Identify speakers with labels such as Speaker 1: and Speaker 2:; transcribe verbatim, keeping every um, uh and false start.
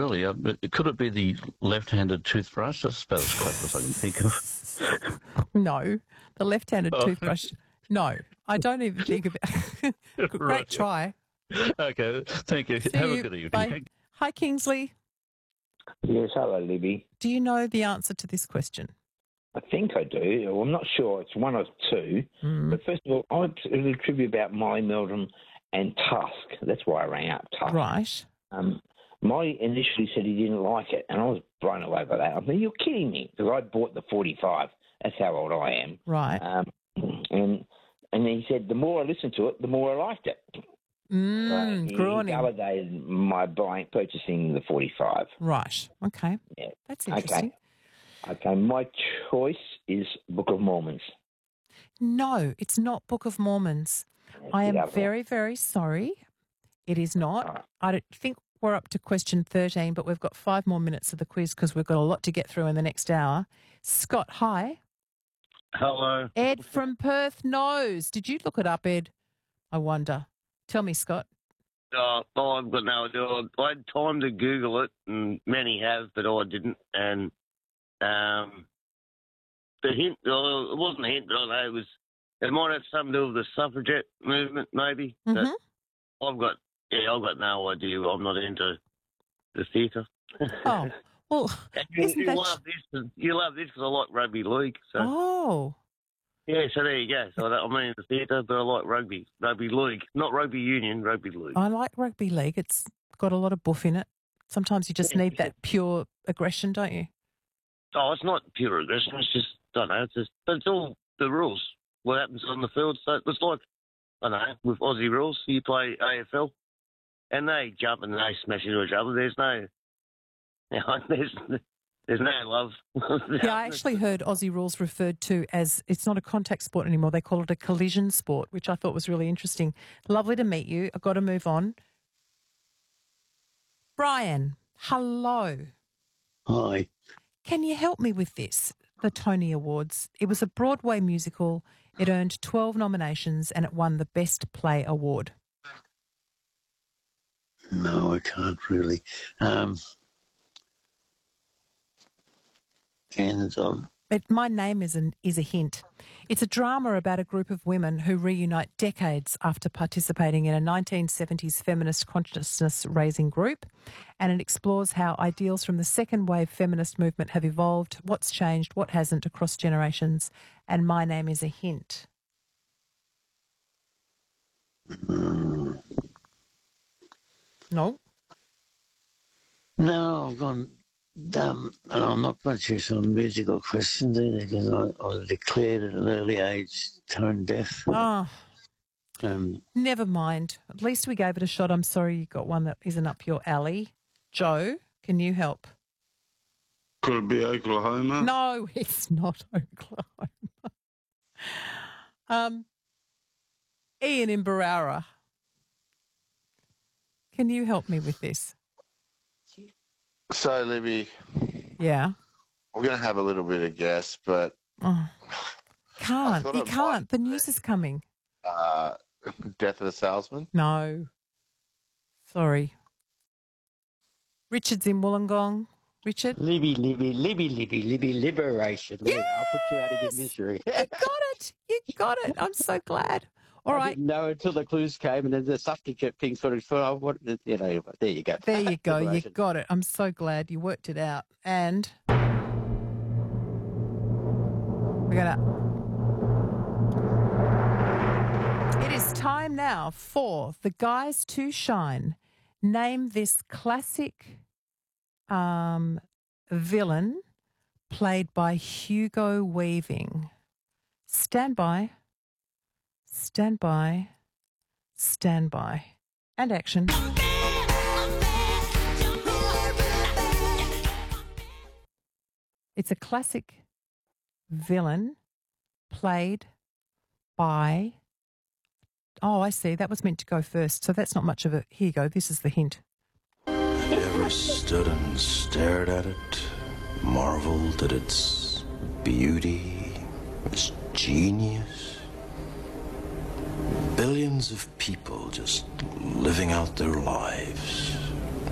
Speaker 1: earlier, but could it be the left-handed toothbrush? That's about as close as I can think of.
Speaker 2: No, the left-handed
Speaker 1: Oh.
Speaker 2: toothbrush. No, I don't even think about. Great
Speaker 1: Right.
Speaker 2: try.
Speaker 1: Okay, thank you.
Speaker 2: See
Speaker 1: Have
Speaker 2: you.
Speaker 1: a good evening.
Speaker 2: Bye. Hi, Kingsley.
Speaker 3: Yes, hello, Libby.
Speaker 2: Do you know the answer to this question?
Speaker 3: I think I do. Well, I'm not sure. It's one or two.
Speaker 2: Mm.
Speaker 3: But first of all, I want to do a trivia about Molly Meldrum and Tusk. That's why I rang up Tusk.
Speaker 2: Right.
Speaker 3: Um, Molly initially said he didn't like it, and I was blown away by that. I mean, you're kidding me, because I bought the forty-five. That's how old I am.
Speaker 2: Right.
Speaker 3: Um, and and he said the more I listened to it, the more I liked it.
Speaker 2: Mm,
Speaker 3: so he
Speaker 2: grew on him.
Speaker 3: validated my buying, purchasing the forty-five.
Speaker 2: Right. Okay.
Speaker 3: Yeah.
Speaker 2: That's interesting.
Speaker 3: Okay. Okay. My choice is Book of Mormons.
Speaker 2: No, it's not Book of Mormons. I am
Speaker 3: the other
Speaker 2: very, very sorry. It is not.
Speaker 3: Alright.
Speaker 2: I don't think we're up to question thirteen, but we've got five more minutes of the quiz because we've got a lot to get through in the next hour. Scott, hi.
Speaker 4: Hello.
Speaker 2: Ed from Perth knows. Did you look it up, Ed? I wonder. Tell me, Scott.
Speaker 4: Uh, oh, I've got no idea. I had time to Google it, and many have, but I didn't. And um, the hint, uh, it wasn't a hint, but I know it was. It might have something to do with the suffragette movement, maybe.
Speaker 2: Mhm.
Speaker 4: But I've got, yeah, I've got no idea. I'm not into the theatre.
Speaker 2: Oh, well,
Speaker 4: you,
Speaker 2: isn't
Speaker 4: you
Speaker 2: that...
Speaker 4: love this. 'cause- You love this because I like rugby league. So
Speaker 2: Oh,
Speaker 4: yeah, so there you go. So I, don't, I mean the theatre, but I like rugby, rugby league, not rugby union, rugby league.
Speaker 2: I like rugby league. It's got a lot of buff in it. Sometimes you just need that pure aggression, don't you?
Speaker 4: Oh, it's not pure aggression. It's just, I don't know, it's just, but it's all the rules. What happens on the field. So it's like, I don't know, with Aussie rules, you play A F L and they jump and they smash into each other. There's no, you know, there's, there's no love.
Speaker 2: Yeah, I actually heard Aussie rules referred to as, it's not a contact sport anymore. They call it a collision sport, which I thought was really interesting. Lovely to meet you. I've got to move on. Brian, hello.
Speaker 5: Hi.
Speaker 2: Can you help me with this? The Tony Awards. It was a Broadway musical. It earned twelve nominations and it won the Best Play award.
Speaker 5: No, I can't really. Um, and um,
Speaker 2: But my name is an is a hint. It's a drama about a group of women who reunite decades after participating in a nineteen seventies feminist consciousness-raising group, and it explores how ideals from the second wave feminist movement have evolved, what's changed, what hasn't across generations, and my name is a hint.
Speaker 5: mm,
Speaker 2: No?
Speaker 5: no, I've gone dumb, and I'm not much use on musical questions either because I, I was declared at an early age tone deaf.
Speaker 2: Oh,
Speaker 5: Um,
Speaker 2: never mind. At least we gave it a shot. I'm sorry you got one that isn't up your alley. Joe, can you help?
Speaker 6: Could it be Oklahoma?
Speaker 2: No, it's not Oklahoma. um, Ian in Barara. Can you help me with this?
Speaker 7: So, Libby,
Speaker 2: Yeah.
Speaker 7: we're going to have a little bit of guess, but
Speaker 2: Oh, can't.
Speaker 7: thought
Speaker 2: You
Speaker 7: it
Speaker 2: can't.
Speaker 7: might
Speaker 2: The news is coming.
Speaker 7: uh, Death of the Salesman.
Speaker 2: No. Sorry. Richard's in Wollongong. Richard?
Speaker 8: Libby, Libby, Libby, Libby, Libby, liberation. Libby, I'll put you out of your
Speaker 2: Yes!
Speaker 8: misery.
Speaker 2: You got it. You got it. I'm so glad. All
Speaker 8: I
Speaker 2: right.
Speaker 8: didn't know until the clues came, and then the suffragette thing sort of thought, oh, what, you know, there you go.
Speaker 2: There you go. You
Speaker 8: Liberation.
Speaker 2: got it. I'm so glad you worked it out. And we're going to. It is time now for the guys to shine. Name this classic um, villain played by Hugo Weaving. Stand by. Stand by. Stand by. And action. It's a classic villain played by... Oh, I see. That was meant to go first, so that's not much of a... Here you go. This is the hint.
Speaker 9: I ever stood and stared at it, marveled at its beauty, its genius. Billions of people just living out their lives,